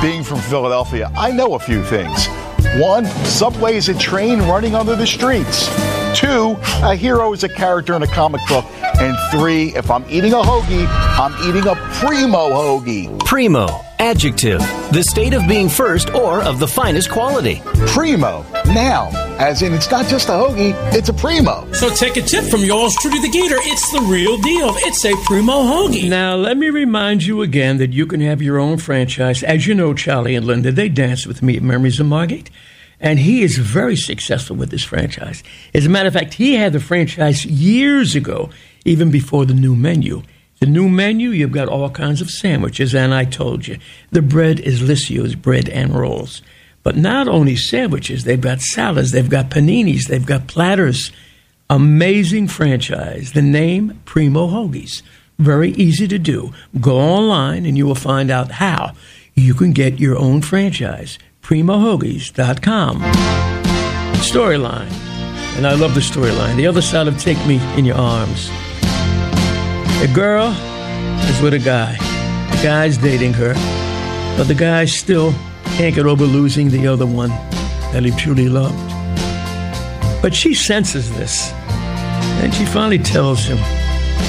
Being from Philadelphia, I know a few things. 1, Subway is a train running under the streets. 2, a hero is a character in a comic book. And 3, if I'm eating a hoagie, I'm eating a primo hoagie. Primo, adjective, the state of being first or of the finest quality. Primo, noun, as in it's not just a hoagie, it's a primo. So take a tip from yours truly, the Gator. It's the real deal. It's a primo hoagie. Now, let me remind you again that you can have your own franchise. As you know, Charlie and Linda, they danced with me at Memories of Margate. And he is very successful with this franchise. As a matter of fact, he had the franchise years ago, even before the new menu. The new menu, you've got all kinds of sandwiches, and I told you, the bread is Lissio's bread and rolls. But not only sandwiches, they've got salads, they've got paninis, they've got platters. Amazing franchise. The name, Primo Hoagies. Very easy to do. Go online and you will find out how you can get your own franchise. PrimoHoagies.com. Storyline. And I love the storyline. The other side of Take Me in Your Arms. A girl is with a guy. The guy's dating her, but the guy still can't get over losing the other one that he truly loved. But she senses this, and she finally tells him,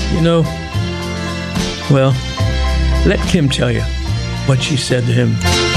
well, let Kim tell you what she said to him.